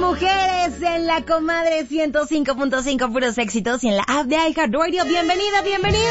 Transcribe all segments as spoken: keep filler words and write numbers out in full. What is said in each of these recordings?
mujeres en la Comadre ciento cinco punto cinco, puros éxitos, y en la app de iHeartRadio. Bienvenida, bienvenido.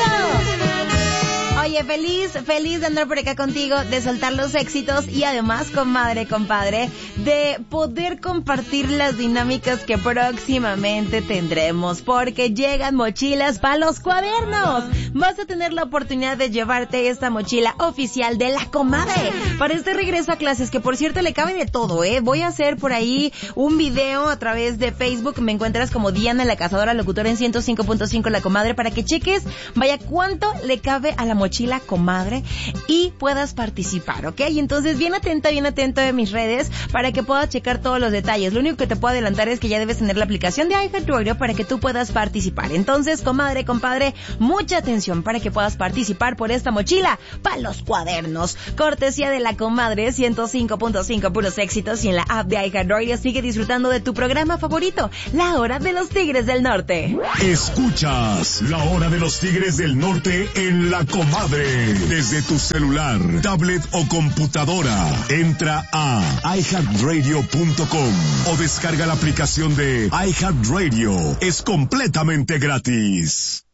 Oye, feliz, feliz de andar por acá contigo, de soltar los éxitos y además, comadre, compadre, de poder compartir las dinámicas que próximamente tendremos, porque llegan mochilas para los cuadernos. Vas a tener la oportunidad de llevarte esta mochila oficial de la comadre para este regreso a clases, que por cierto le cabe de todo, ¿eh? Voy a hacer por ahí un video a través de Facebook, me encuentras como Diana la Cazadora Locutora en ciento cinco punto cinco la comadre, para que cheques, vaya, cuánto le cabe a la mochila comadre y puedas participar, ¿ok? Y entonces bien atenta, bien atento de mis redes para que puedas checar todos los detalles. Lo único que te puedo adelantar es que ya debes tener la aplicación de iHeartRadio para que tú puedas participar. Entonces, comadre, compadre, mucha atención para que puedas participar por esta mochila para los cuadernos. Cortesía de la comadre ciento cinco punto cinco, puros éxitos, y en la app de iHeartRadio. Sigue disfrutando de tu programa favorito, La Hora de los Tigres del Norte. Escuchas La Hora de los Tigres del Norte en la comadre. Desde tu celular, tablet o computadora, entra a i heart radio punto com o descarga la aplicación de iHeartRadio. Es completamente gratis.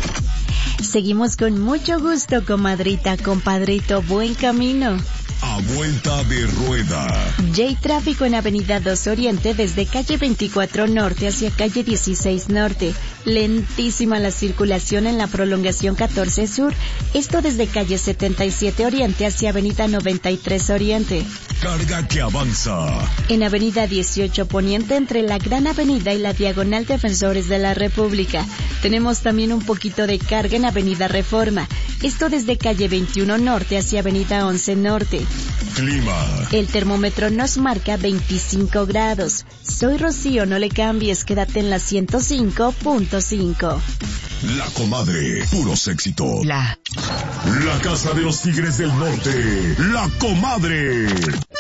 Seguimos con mucho gusto, comadrita, compadrito, buen camino. A vuelta de rueda. Ya hay tráfico en Avenida dos Oriente desde calle veinticuatro Norte hacia calle dieciséis Norte. Lentísima la circulación en la prolongación catorce Sur. Esto desde calle setenta y siete Oriente hacia Avenida noventa y tres Oriente. Carga que avanza. En Avenida dieciocho Poniente entre la Gran Avenida y la Diagonal Defensores de la República. Tenemos también un poquito de carga en Avenida Reforma. Esto desde calle veintiuno Norte hacia Avenida once Norte. Clima. El termómetro nos marca veinticinco grados. Soy Rocío, no le cambies, quédate en la ciento cinco punto cinco. La comadre, puros éxitos. La. La Casa de los Tigres del Norte, La Comadre.